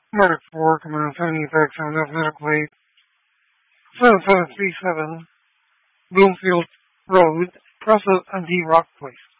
Mark 4, Command 76 on Athletic Way, 7737, Bloomfield Road, Russell and D. Rock Place.